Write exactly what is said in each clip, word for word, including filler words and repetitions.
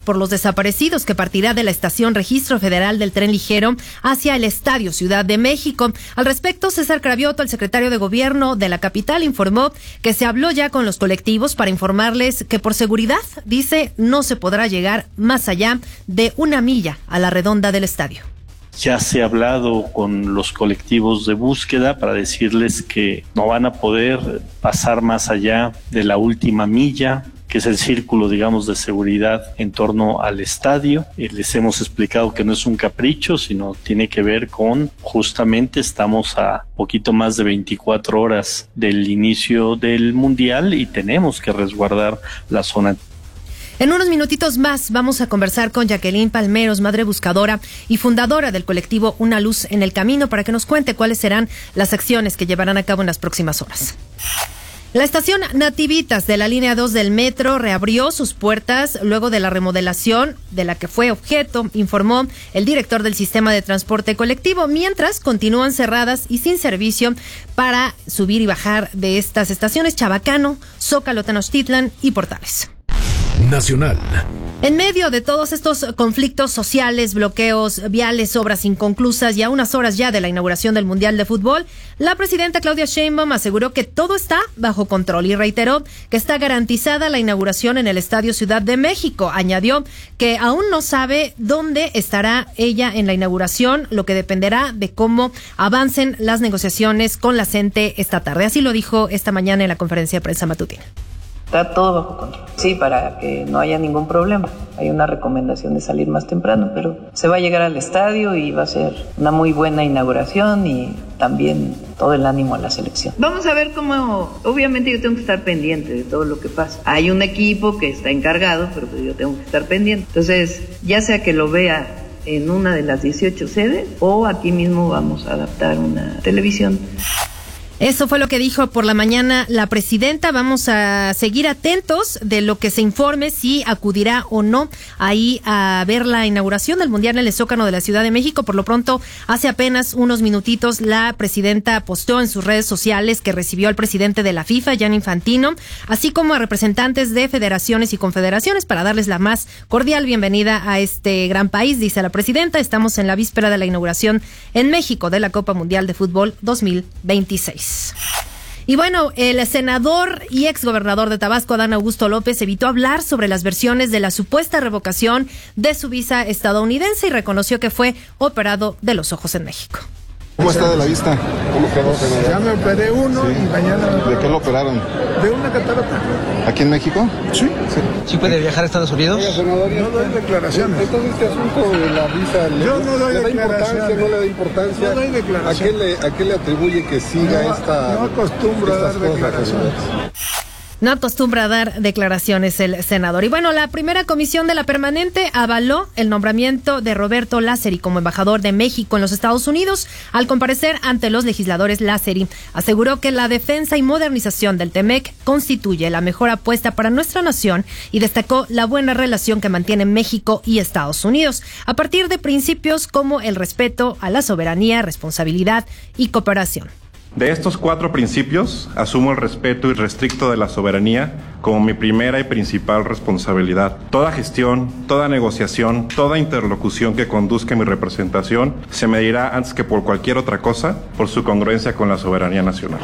por los desaparecidos que partirá de la estación Registro Federal del Tren Ligero hacia el Estadio Ciudad de México. Al respecto, César Cravioto, el secretario de Gobierno de la capital, informó que se habló ya con los colectivos para informarles que por seguridad, dice, no se podrá llegar más allá de una milla a la redonda del estadio. Ya se ha hablado con los colectivos de búsqueda para decirles que no van a poder pasar más allá de la última milla, que es el círculo, digamos, de seguridad en torno al estadio. Eh, les hemos explicado que no es un capricho, sino tiene que ver con, justamente estamos a poquito más de veinticuatro horas del inicio del Mundial y tenemos que resguardar la zona. En unos minutitos más vamos a conversar con Jacqueline Palmeros, madre buscadora y fundadora del colectivo Una Luz en el Camino, para que nos cuente cuáles serán las acciones que llevarán a cabo en las próximas horas. La estación Nativitas de la línea dos del metro reabrió sus puertas luego de la remodelación de la que fue objeto, informó el director del sistema de transporte colectivo, mientras continúan cerradas y sin servicio para subir y bajar de estas estaciones Chabacano, Zócalo, Tenochtitlan y Portales. Nacional. En medio de todos estos conflictos sociales, bloqueos viales, obras inconclusas y a unas horas ya de la inauguración del Mundial de Fútbol, la presidenta Claudia Sheinbaum aseguró que todo está bajo control y reiteró que está garantizada la inauguración en el Estadio Ciudad de México. Añadió que aún no sabe dónde estará ella en la inauguración, lo que dependerá de cómo avancen las negociaciones con la C E N T E esta tarde. Así lo dijo esta mañana en la conferencia de prensa matutina. Está todo bajo control. Sí, para que no haya ningún problema. Hay una recomendación de salir más temprano, pero se va a llegar al estadio y va a ser una muy buena inauguración y también todo el ánimo a la selección. Vamos a ver cómo, obviamente yo tengo que estar pendiente de todo lo que pasa. Hay un equipo que está encargado, pero yo tengo que estar pendiente. Entonces, ya sea que lo vea en una de las dieciocho sedes o aquí mismo vamos a adaptar una televisión. Eso fue lo que dijo por la mañana la presidenta. Vamos a seguir atentos de lo que se informe, si acudirá o no ahí a ver la inauguración del Mundial en el Zócalo de la Ciudad de México. Por lo pronto, hace apenas unos minutitos, la presidenta posteó en sus redes sociales que recibió al presidente de la FIFA, Gianni Infantino, así como a representantes de federaciones y confederaciones para darles la más cordial bienvenida a este gran país. Dice la presidenta, estamos en la víspera de la inauguración en México de la Copa Mundial de Fútbol dos mil veintiséis. Y bueno, el senador y exgobernador de Tabasco, Adán Augusto López, evitó hablar sobre las versiones de la supuesta revocación de su visa estadounidense y reconoció que fue operado de los ojos en México. ¿Cómo está de la vista? ¿Cómo quedó? Ya me operé uno sí. Y mañana... ¿De qué lo operaron? De una catarata. ¿Aquí en México? Sí. ¿Sí, ¿Sí puede viajar a Estados Unidos? Oiga, senador, no doy declaraciones. Entonces, este asunto de la visa... Yo no doy ¿le da declaraciones. importancia, no le da importancia? No doy declaraciones. ¿A qué le, a qué le atribuye que siga no, esta... No acostumbro a dar declaraciones. No acostumbra a dar declaraciones el senador. Y bueno, la primera comisión de la permanente avaló el nombramiento de Roberto Lázari como embajador de México en los Estados Unidos. Al comparecer ante los legisladores, Lázari aseguró que la defensa y modernización del T-M E C constituye la mejor apuesta para nuestra nación y destacó la buena relación que mantienen México y Estados Unidos, a partir de principios como el respeto a la soberanía, responsabilidad y cooperación. De estos cuatro principios, asumo el respeto irrestricto de la soberanía como mi primera y principal responsabilidad. Toda gestión, toda negociación, toda interlocución que conduzca mi representación se medirá antes que por cualquier otra cosa por su congruencia con la soberanía nacional.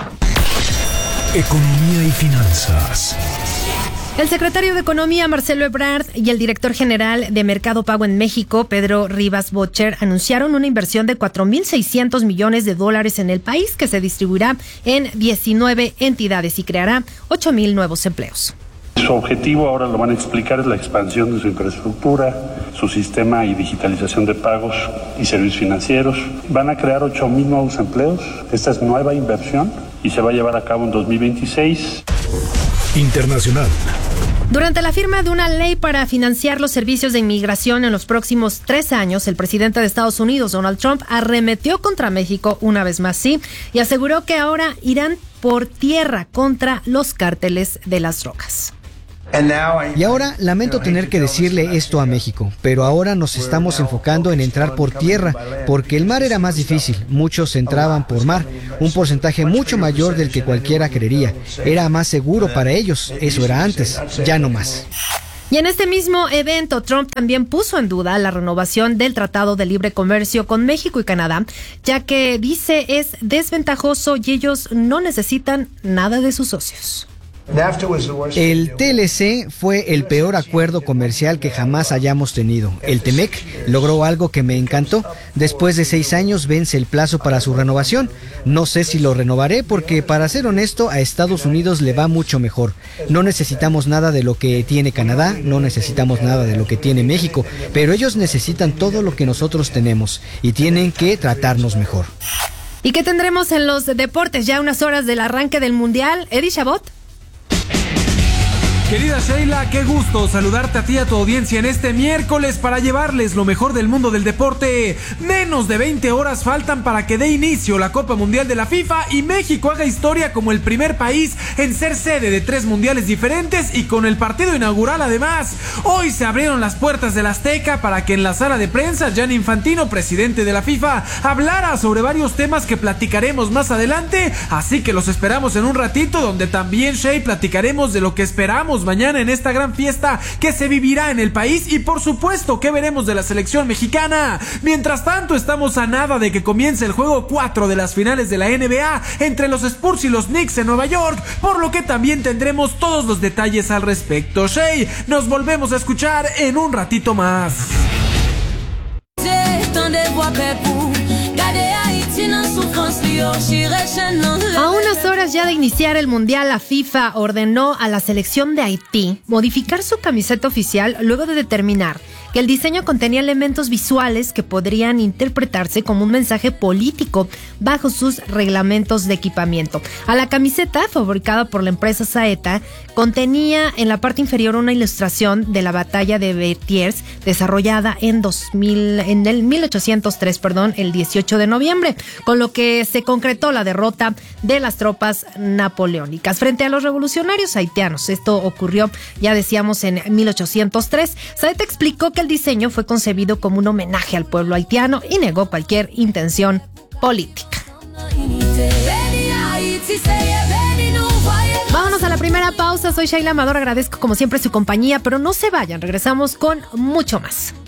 Economía y finanzas. El secretario de Economía, Marcelo Ebrard, y el director general de Mercado Pago en México, Pedro Rivas Bocher, anunciaron una inversión de cuatro mil seiscientos millones de dólares en el país que se distribuirá en diecinueve entidades y creará ocho mil nuevos empleos. Su objetivo, ahora lo van a explicar, es la expansión de su infraestructura, su sistema y digitalización de pagos y servicios financieros. Van a crear ocho mil nuevos empleos. Esta es nueva inversión y se va a llevar a cabo en dos mil veintiséis. Internacional. Durante la firma de una ley para financiar los servicios de inmigración en los próximos tres años, el presidente de Estados Unidos, Donald Trump, arremetió contra México una vez más, sí, y aseguró que ahora irán por tierra contra los cárteles de las drogas. Y ahora lamento tener que decirle esto a México, pero ahora nos estamos enfocando en entrar por tierra, porque el mar era más difícil, muchos entraban por mar, un porcentaje mucho mayor del que cualquiera creería. Era más seguro para ellos, eso era antes, ya no más. Y en este mismo evento, Trump también puso en duda la renovación del Tratado de Libre Comercio con México y Canadá, ya que dice es desventajoso y ellos no necesitan nada de sus socios. El T L C fue el peor acuerdo comercial que jamás hayamos tenido. El T M E C logró algo que me encantó. Después de seis años vence el plazo para su renovación. No sé si lo renovaré porque, para ser honesto, a Estados Unidos le va mucho mejor. No necesitamos nada de lo que tiene Canadá, no necesitamos nada de lo que tiene México, pero ellos necesitan todo lo que nosotros tenemos y tienen que tratarnos mejor. ¿Y qué tendremos en los deportes? Ya unas horas del arranque del Mundial. Eddie Chabot. Querida Sheila, qué gusto saludarte a ti y a tu audiencia en este miércoles para llevarles lo mejor del mundo del deporte. Menos de veinte horas faltan para que dé inicio la Copa Mundial de la FIFA y México haga historia como el primer país en ser sede de tres mundiales diferentes y con el partido inaugural además. Hoy se abrieron las puertas del Azteca para que en la sala de prensa Gianni Infantino, presidente de la FIFA, hablara sobre varios temas que platicaremos más adelante, así que los esperamos en un ratito, donde también, Shey, platicaremos de lo que esperamos mañana en esta gran fiesta que se vivirá en el país y por supuesto que veremos de la selección mexicana. Mientras tanto, estamos a nada de que comience el juego cuatro de las finales de la N B A entre los Spurs y los Knicks en Nueva York, por lo que también tendremos todos los detalles al respecto. Shey, nos volvemos a escuchar en un ratito más. A unas horas ya de iniciar el Mundial, la FIFA ordenó a la selección de Haití modificar su camiseta oficial luego de determinar que el diseño contenía elementos visuales que podrían interpretarse como un mensaje político bajo sus reglamentos de equipamiento. A la camiseta, fabricada por la empresa Saeta, contenía en la parte inferior una ilustración de la batalla de Vertiers, desarrollada en dos mil, en el mil ochocientos tres, perdón, el dieciocho de noviembre, con lo que se concretó la derrota de las tropas napoleónicas frente a los revolucionarios haitianos. Esto ocurrió, ya decíamos, en mil ochocientos tres. Saeta explicó que el diseño fue concebido como un homenaje al pueblo haitiano y negó cualquier intención política. Vámonos a la primera pausa. Soy Sheila Amador, agradezco como siempre su compañía, pero no se vayan, regresamos con mucho más.